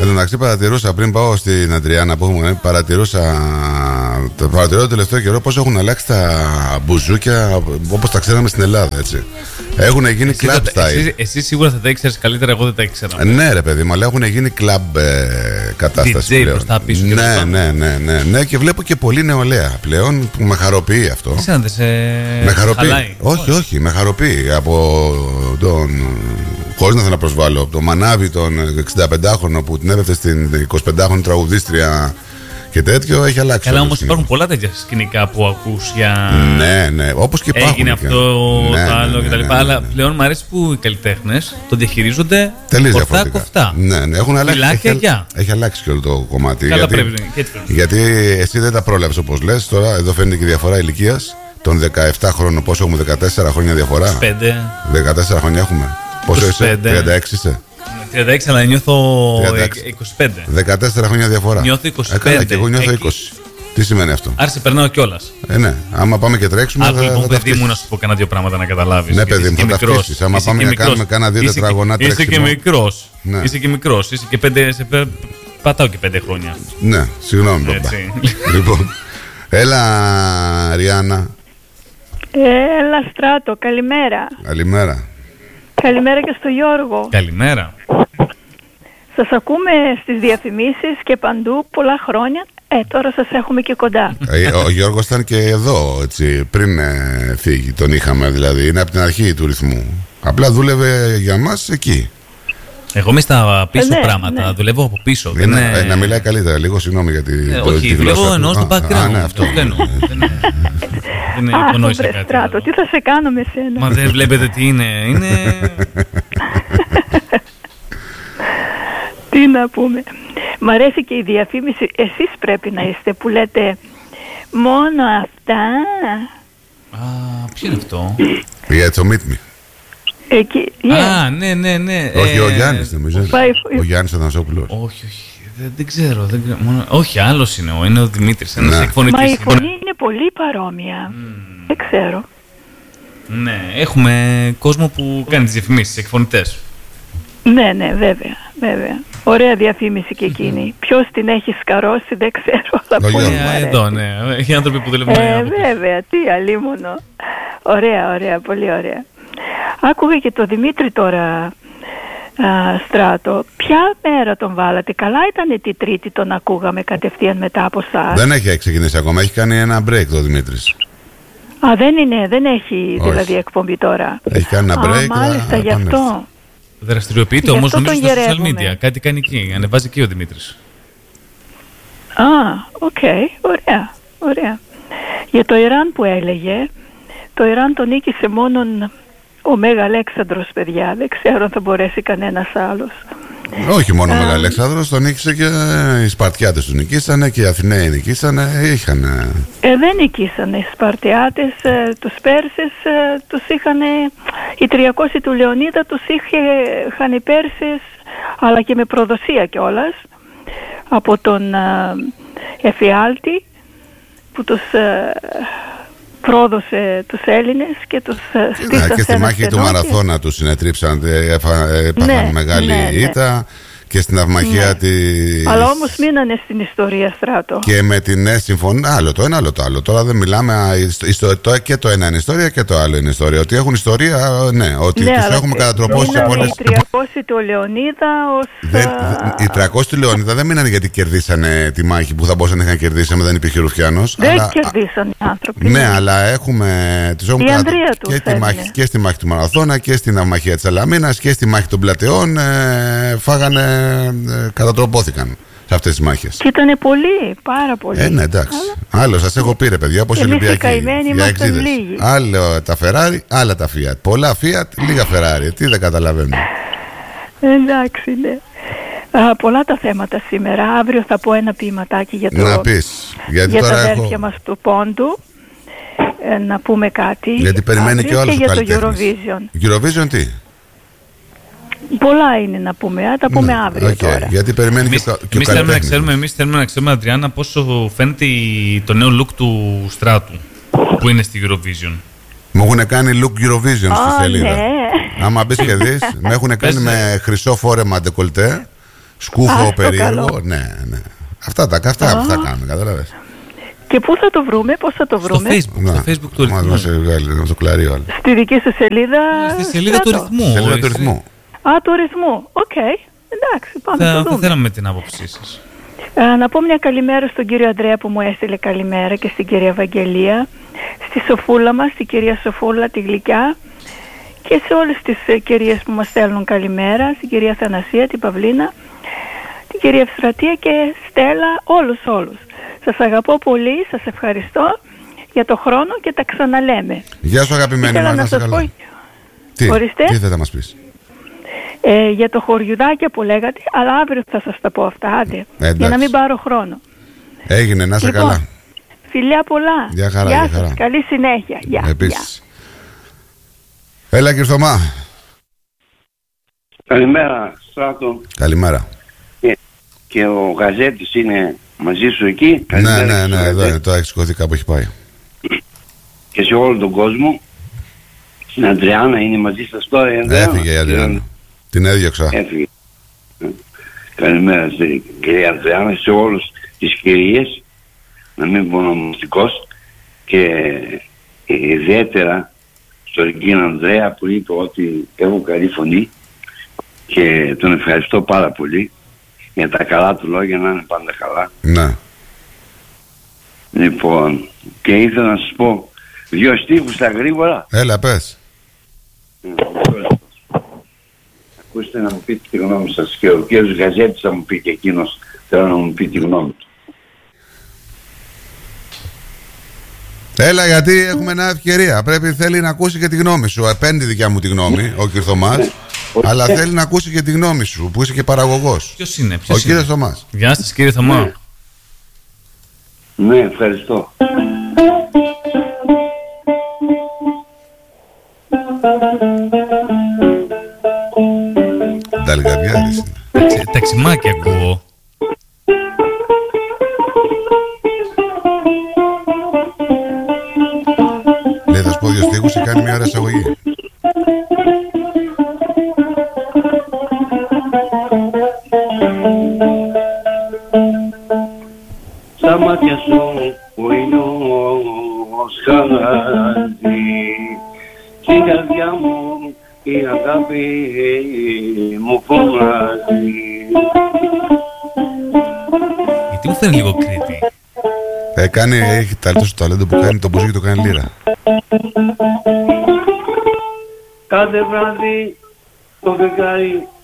τω μεταξύ παρατηρούσα πριν πάω στην Αντριάννα που έχουμε, παρατηρώ το τελευταίο καιρό πώς έχουν αλλάξει τα μπουζούκια όπως τα ξέραμε στην Ελλάδα, έτσι. Έχουν γίνει club style. Εσύ σίγουρα θα τα ήξερες καλύτερα, εγώ δεν τα ήξερα. Ναι, ρε παιδί μου, αλλά έχουν γίνει club κατάσταση DJ πλέον. μπροστά πίσω. Ναι, και βλέπω και πολύ νεολαία πλέον που με χαροποιεί αυτό. Εσένα δεν σε χαλάει? Όχι, με χαροποιεί από τον. Χωρίς να θέλω να προσβάλλω, από το μανάβι τον 65χρονο που την έπεφτε στην 25χρονη τραγουδίστρια και τέτοιο, έχει αλλάξει. Καλά, όμως υπάρχουν πολλά τέτοια σκηνικά που ακούς για. Ναι, όπως και υπάρχουν. Έγινε αυτό, το άλλο κτλ. Αλλά πλέον μου αρέσει που οι καλλιτέχνες το διαχειρίζονται κοφτά. Ναι, έχουν αλλάξει. Έχει αλλάξει και όλο το κομμάτι. Καλά, γιατί εσύ δεν τα πρόλαβες όπως λες. Τώρα εδώ φαίνεται και η διαφορά ηλικίας. Τον 17χρονο, πόσο έχουμε, 14 χρόνια διαφορά. 14 χρόνια έχουμε. Πόσο είσαι, 36 είσαι? 36, αλλά νιώθω 25. 14 χρόνια διαφορά. Νιώθω 25. Καλά, και εγώ νιώθω 20. Τι σημαίνει αυτό? Άρχισε, περνάω κιόλας. Ναι, άμα πάμε και τρέξουμε. Άκου λοιπόν, παιδί μου, να σου πω κανένα δύο πράγματα να καταλάβεις. Ναι, παιδί μου, θα τα φτιάξεις. Άμα πάμε να κάνουμε κάνα δύο τετραγωνά τρέξιμο. Είσαι και μικρός. Είσαι και 5. Πατάω και 5 χρόνια. Ναι, συγγνώμη, μπαμπά. Λοιπόν, έλα, Ριάννα. Έλα, Στράτο, καλημέρα. Καλημέρα και στο Γιώργο. Καλημέρα. Σας ακούμε στις διαφημίσεις και παντού πολλά χρόνια. Τώρα σας έχουμε και κοντά. Ο Γιώργος ήταν και εδώ, έτσι, πριν φύγει. Τον είχαμε, δηλαδή. Είναι από την αρχή του ρυθμού. Απλά δούλευε για μας εκεί. Εγώ είμαι στα πίσω πράγματα. Δουλεύω από πίσω. Να μιλάει καλύτερα, λίγο, συγγνώμη για τη όχι, δουλεύω ενώ στο background. Ναι, αυτό. Δεν βρε Στράτο, τι θα σε κάνω με σένα? Μα δεν βλέπετε τι είναι? Τι να πούμε. Μ' αρέσει και η διαφήμιση. Εσείς πρέπει να είστε που λέτε μόνο αυτά. Ποιο είναι αυτό? Για το Meet Me. Εκεί, ναι. Όχι, ο Γιάννης νομίζω. Ο Γιάννης Αθανασόπουλος. Όχι. Δεν ξέρω. Όχι, άλλος είναι ο Δημήτρης. Ένας εκφωνητής. Μα η φωνή είναι πολύ παρόμοια. Δεν ξέρω. Ναι, έχουμε κόσμο που κάνει τις διαφημίσεις, εκφωνητές. Ναι, βέβαια. Ωραία διαφήμιση και εκείνη. Ποιος την έχει σκαρώσει δεν ξέρω. Αλλά πολύ μου αρέσει. Εδώ, ναι. Οι άνθρωποι που δουλεύουν. Βέβαια, τι αλίμονο. Ωραία, πολύ ωραία. Άκουγα και το Δημήτρη τώρα, Στράτο. Ποια μέρα τον βάλατε? Καλά ήταν τη Τρίτη, τον ακούγαμε κατευθείαν μετά από εσάς. Δεν έχει ξεκινήσει ακόμα, έχει κάνει ένα break το Δημήτρης. Δεν έχει δηλαδή εκπομπή τώρα. Έχει κάνει ένα break. Μάλιστα, γι' αυτό. Δραστηριοποιείται όμως νομίζω στα social media. Κάτι κάνει εκεί, ανεβάζει εκεί ο Δημήτρης. Οκ, ωραία. Για το Ιράν που έλεγε, το Ιράν τον νίκησε μόνον ο Μέγα Αλέξανδρος, παιδιά. Δεν ξέρω αν θα μπορέσει κανένας άλλος. Όχι μόνο ο Μέγα Αλέξανδρος, τον νίκησε και οι Σπαρτιάτες τους νικήσανε και οι Αθηναίοι νικήσανε. Δεν νικήσανε οι Σπαρτιάτες, τους Πέρσες τους είχαν, οι 300 του Λεωνίδα τους είχαν οι Πέρσες, αλλά και με προδοσία κιόλας από τον Εφιάλτη που τους πρόδωσε τους Έλληνες και τους στήσαν. Και στη μάχη του Μαραθώνα τους συνετρίψαν, έπαθαν μεγάλη ήττα. Και στην ναυμαχία Αλλά όμως μείνανε στην ιστορία, Στράτο. Και με την συμφωνία. Άλλο το ένα, άλλο το άλλο. Τώρα δεν μιλάμε. Και το ένα είναι ιστορία και το άλλο είναι ιστορία. Ότι έχουν ιστορία, ναι. Ότι τους έχουμε κατατροπώσει σε πολλές. Οι 300 του Λεωνίδα οι 300 του Λεωνίδα δεν μείνανε γιατί κερδίσανε τη μάχη που θα μπορούσαν να είχαν κερδίσει αν δεν υπήρχε Ρουφιάνος. Δεν κερδίσαν οι άνθρωποι. Ναι, αλλά έχουμε. Και στη μάχη του Μαραθώνα και στην ναυμαχία της Αλαμίνας και στη μάχη των Πλατεών. Φάγανε. Κατατροπώθηκαν σε αυτές τις μάχες. Και ήτανε πολύ, πάρα πολύ. Ναι, εντάξει. Άλλο σας έχω πει, ρε παιδιά, όπως οι Ολυμπιακοί. Για εξίδες. Άλλο τα Ferrari, άλλα τα Fiat. Πολλά Fiat, λίγα Ferrari. Τι δεν καταλαβαίνω. Εντάξει, ναι. Πολλά τα θέματα σήμερα. Αύριο θα πω ένα ποιηματάκι για τα αδέρφια μας του Πόντου. Να πούμε κάτι. Γιατί περιμένει και όλος ο καλλιτέχνης. Για το Eurovision τι? Πολλά είναι να πούμε, τα πούμε αύριο τώρα. Γιατί περιμένει και ο καλλιτέχνης. Εμείς θέλουμε να ξέρουμε, Αντριάννα, πόσο φαίνεται το νέο look του Στράτου που είναι στη Eurovision. Μου έχουν κάνει look Eurovision στη σελίδα. Ναι. Άμα μπεις και δεις, με έχουν κάνει με χρυσό φόρεμα ντεκολτέ, σκούφο περίεργο. Ναι. Αυτά θα κάνουμε, κατάλαβες. Και πού θα το βρούμε, πώς θα το βρούμε? Στο Facebook του Ρυθμού. Μας βγάλει το κλαρί άλλο. Στη δική σου σελίδα? Στη σελίδα του Ρυθμού. Σελίδα του Ρυθμού. Του Ρυθμού. Οκ. Εντάξει, πάμε να το δούμε. Θα θέλαμε την άποψή σας. Να πω μια καλημέρα στον κύριο Ανδρέα που μου έστειλε καλημέρα και στην κυρία Βαγγελία, στη Σοφούλα μας, την κυρία Σοφούλα, τη Γλυκιά, και σε όλες τις κυρίες που μας στέλνουν καλημέρα, στην κυρία Θανασία, την Παυλίνα, την κυρία Ευστρατεία και Στέλλα, όλους. Σας αγαπώ πολύ, σας ευχαριστώ για το χρόνο και τα ξαναλέμε. Γεια σου αγαπημένη μας, να σε καλά. Τι θέλετε να μας πεις? Για το χωριουδάκια που λέγατε, αλλά αύριο θα σας τα πω αυτά, άντε, για να μην πάρω χρόνο. Έγινε, να είσαι καλά. Φιλιά πολλά. Γεια χαρά. Καλή συνέχεια. Γεια. Επίσης. Έλα κύριε Θωμά. Καλημέρα Στράτο. Καλημέρα. Και ο Γαζέτης είναι μαζί σου εκεί? Ναι, εδώ είναι, το έχει σηκωθεί κάπου, έχει πάει. Και σε όλο τον κόσμο. Στην Αντριάννα είναι μαζί σας τώρα? Έφυγε η Αντριάννα. Την έδιωξα. Έφυγε. Καλημέρα στην κυρία Αντριάννα, σε όλους τις κυρίες, να μην πω ονομαστικός, και ιδιαίτερα στον κύριο Ανδρέα που είπε ότι έχω καλή φωνή και τον ευχαριστώ πάρα πολύ για τα καλά του λόγια, να είναι πάντα καλά. Ναι. Λοιπόν, και ήθελα να σας πω 2 στίχους στα γρήγορα. Έλα, πες. Ακούστε να μου πείτε τη γνώμη σας, και ο κύριος Γαζέτης θα μου πει, και εκείνος θέλω να μου πει τη γνώμη του. Έλα, γιατί έχουμε μια ευκαιρία. Θέλει να ακούσει και τη γνώμη σου. Επένδυ δικιά μου τη γνώμη, ο κ. Θωμάς. Αλλά θέλει να ακούσει και τη γνώμη σου, που είσαι και παραγωγός. Ποιος είναι? Ο κ. Θωμάς. Γεια σας κύριε Θωμά. Ναι, ευχαριστώ. Ταλγαδιάρης. Ταξιμάκι ακούω. Λέει, θα σου πω 2 στίχους και κάνει μια ώρα εισαγωγή. Στα μάτια σου ο ήλιος χαλάζει, στην καρδιά μου η αγάπη μου φωνάζει. Γιατί μου φαίνεται λίγο Κρήτη? Έχει τόσο ταλέντο που κάνει το μπουζούκι, το κάνει λύρα. Κάθε βράδυ το φεγγάρι